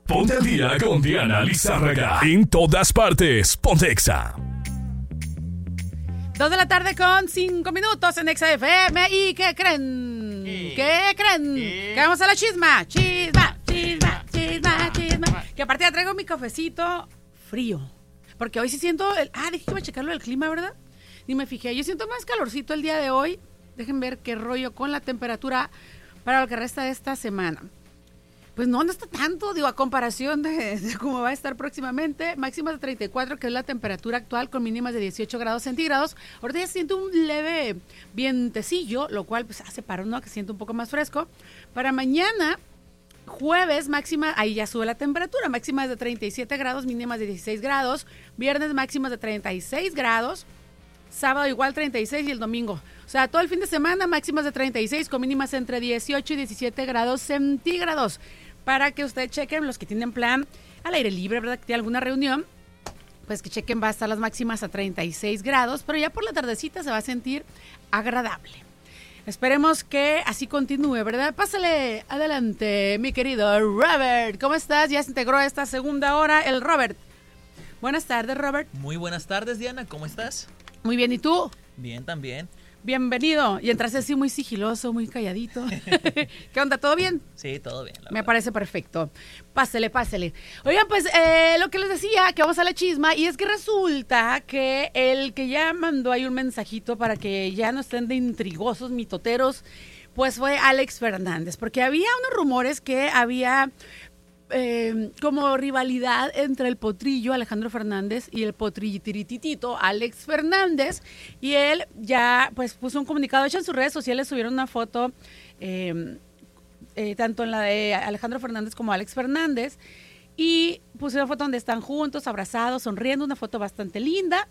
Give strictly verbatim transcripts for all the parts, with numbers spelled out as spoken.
Ponte al día con Diana Lizárraga. En todas partes, ponte Exa. Dos de la tarde con cinco minutos en Exa F M. ¿Y qué creen? ¿Qué, ¿Qué creen? ¿Qué? Que vamos a la chisma. Chisma, chisma, chisma, chisma. Que aparte ya traigo mi cafecito frío. Porque hoy sí siento... El... Ah, dije que iba a checarlo del clima, ¿verdad? Ni me fijé. Yo siento más calorcito el día de hoy. Dejen ver qué rollo con la temperatura para lo que resta de esta semana. Pues no, no está tanto, digo, a comparación de, de cómo va a estar próximamente. Máximas de treinta y cuatro, que es la temperatura actual, con mínimas de dieciocho grados centígrados. Ahorita ya siento un leve vientecillo, lo cual pues hace para uno que siente un poco más fresco. Para mañana, jueves, máxima, ahí ya sube la temperatura. Máximas de treinta y siete grados, mínimas de dieciséis grados. Viernes, máximas de treinta y seis grados. Sábado igual treinta y seis y el domingo. O sea, todo el fin de semana, máximas de treinta y seis, con mínimas entre dieciocho y diecisiete grados centígrados. Para que ustedes chequen, los que tienen plan al aire libre, ¿verdad? Que tienen alguna reunión, pues que chequen, va a estar las máximas a treinta y seis grados, pero ya por la tardecita se va a sentir agradable. Esperemos que así continúe, ¿verdad? Pásale adelante, mi querido Robert. ¿Cómo estás? Ya se integró a esta segunda hora el Robert. Buenas tardes, Robert. Muy buenas tardes, Diana. ¿Cómo estás? Muy bien, ¿y tú? Bien, también. Bienvenido. Y entraste así muy sigiloso, muy calladito. ¿Qué onda? ¿Todo bien? Sí, todo bien. Me parece perfecto. Pásele, pásele. Oigan, pues eh, lo que les decía, que vamos a la chisma, y es que resulta que el que ya mandó ahí un mensajito para que ya no estén de intrigosos, mitoteros, pues fue Alex Fernández, porque había unos rumores que había... Eh, como rivalidad entre el potrillo Alejandro Fernández y el potrillitirititito Alex Fernández, y él ya pues puso un comunicado. De hecho, en sus redes sociales subieron una foto eh, eh, tanto en la de Alejandro Fernández como Alex Fernández, y puso una foto donde están juntos, abrazados, sonriendo, una foto bastante linda,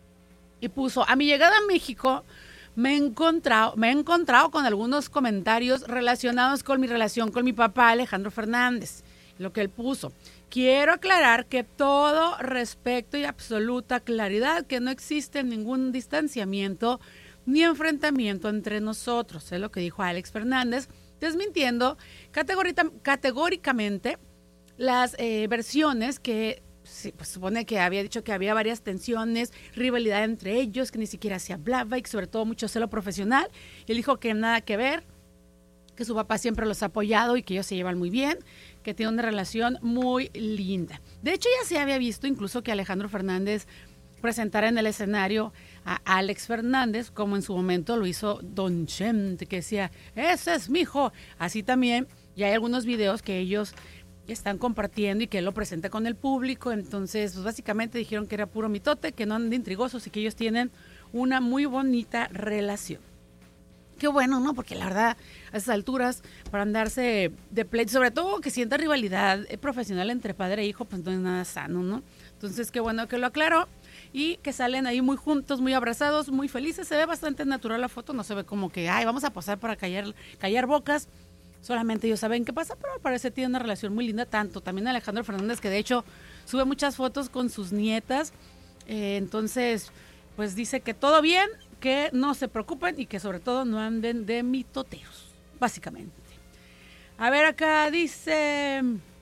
y puso: a mi llegada a México me he encontrado, me he encontrado con algunos comentarios relacionados con mi relación con mi papá Alejandro Fernández. Lo que él puso: quiero aclarar que todo respeto y absoluta claridad, que no existe ningún distanciamiento ni enfrentamiento entre nosotros. Es lo que dijo Alex Fernández, desmintiendo categórica, categóricamente las eh, versiones que se pues, supone que había dicho que había varias tensiones, rivalidad entre ellos, que ni siquiera se hablaba y que sobre todo mucho celo profesional. Y él dijo que nada que ver, que su papá siempre los ha apoyado y que ellos se llevan muy bien, que tiene una relación muy linda. De hecho, ya se había visto incluso que Alejandro Fernández presentara en el escenario a Alex Fernández, como en su momento lo hizo Don Chente, que decía: ese es mi hijo. Así también, ya hay algunos videos que ellos están compartiendo y que él lo presenta con el público. Entonces, pues básicamente dijeron que era puro mitote, que no andan de intrigosos y que ellos tienen una muy bonita relación. Qué bueno, ¿no? Porque la verdad, a esas alturas, para andarse de pleito, sobre todo que sienta rivalidad profesional entre padre e hijo, pues no es nada sano, ¿no? Entonces, qué bueno que lo aclaró y que salen ahí muy juntos, muy abrazados, muy felices. Se ve bastante natural la foto, no se ve como que, ay, vamos a posar para callar, callar bocas. Solamente ellos saben qué pasa, pero parece que tiene una relación muy linda, tanto también Alejandro Fernández, que de hecho sube muchas fotos con sus nietas. Eh, entonces, pues dice que todo bien, que no se preocupen y que sobre todo no anden de mitoteros, básicamente. A ver, acá dice: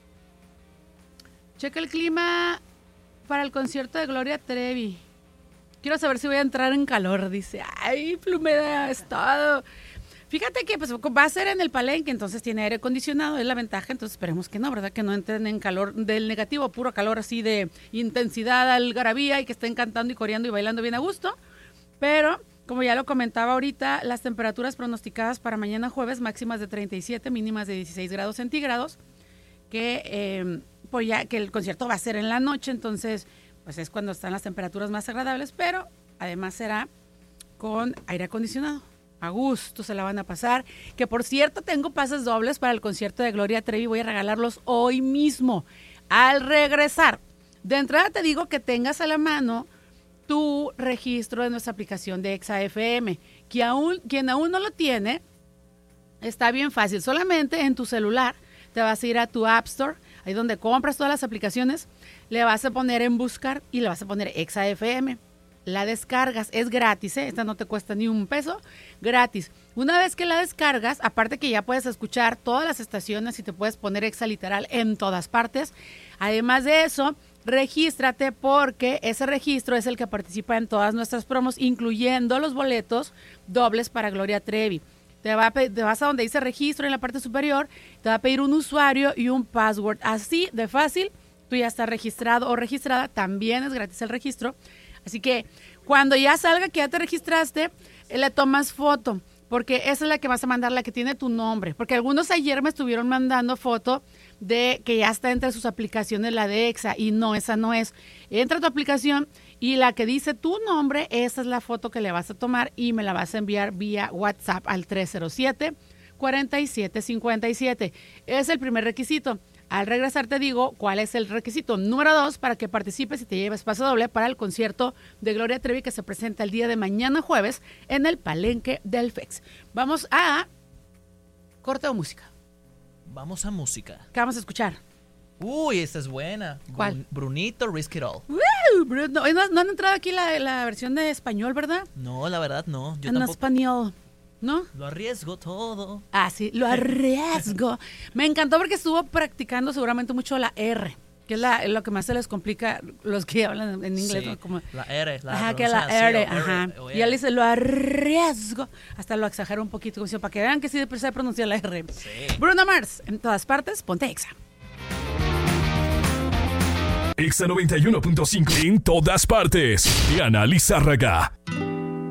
checa el clima para el concierto de Gloria Trevi. Quiero saber si voy a entrar en calor, dice. Ay, plumeda, estado. Fíjate que pues va a ser en el Palenque, entonces tiene aire acondicionado, es la ventaja, entonces esperemos que no, ¿verdad? Que no entren en calor del negativo, puro calor así de intensidad, algarabía, y que estén cantando y coreando y bailando bien a gusto. Pero, como ya lo comentaba ahorita, las temperaturas pronosticadas para mañana jueves, máximas de treinta y siete, mínimas de dieciséis grados centígrados, que, eh, pues ya que el concierto va a ser en la noche, entonces pues es cuando están las temperaturas más agradables, pero además será con aire acondicionado. A gusto se la van a pasar. Que por cierto, tengo pases dobles para el concierto de Gloria Trevi, voy a regalarlos hoy mismo, al regresar. De entrada te digo que tengas a la mano tu registro de nuestra aplicación de Exa F M, que aún, quien aún no lo tiene, está bien fácil, solamente en tu celular te vas a ir a tu App Store, ahí donde compras todas las aplicaciones, le vas a poner en buscar y le vas a poner Exa F M. la descargas, es gratis, ¿eh? Esta no te cuesta ni un peso, gratis. Una vez que la descargas, aparte que ya puedes escuchar todas las estaciones y te puedes poner Exa Literal en todas partes, además de eso, regístrate porque ese registro es el que participa en todas nuestras promos, incluyendo los boletos dobles para Gloria Trevi. Te, va a pedir, te vas a donde dice registro en la parte superior, te va a pedir un usuario y un password, así de fácil, tú ya estás registrado o registrada, también es gratis el registro. Así que cuando ya salga que ya te registraste, eh, le tomas foto, porque esa es la que vas a mandar, la que tiene tu nombre. Porque algunos ayer me estuvieron mandando foto de que ya está entre sus aplicaciones la de Exa, y no, esa no es. Entra a tu aplicación y la que dice tu nombre, esa es la foto que le vas a tomar y me la vas a enviar vía WhatsApp al tres cero siete, cuatro siete cinco siete. Es el primer requisito. Al regresar te digo cuál es el requisito número dos para que participes y te lleves paso doble para el concierto de Gloria Trevi que se presenta el día de mañana jueves en el Palenque del F E X. Vamos a corte o música. Vamos a música. ¿Qué vamos a escuchar? Uy, esta es buena. ¿Cuál? Brun- Brunito, Risk It All. Uh, Bruno. No, no han entrado aquí la, la versión de español, ¿verdad? No, la verdad no. Yo en tampoco. español, ¿no? Lo arriesgo todo. Ah, sí, lo arriesgo. Me encantó porque estuvo practicando seguramente mucho la R, que es la, lo que más se les complica los que hablan en inglés. Sí, ¿no? Como, la R. La ajá, que la pronunciación, R, ajá. o Y él R. dice, lo arriesgo. Hasta lo exagera un poquito, como si- para que vean que sí se pronuncia la R. Sí. Bruno Mars, en todas partes, ponte Exa. Exa noventa y uno punto cinco en todas partes. Diana Lizárraga.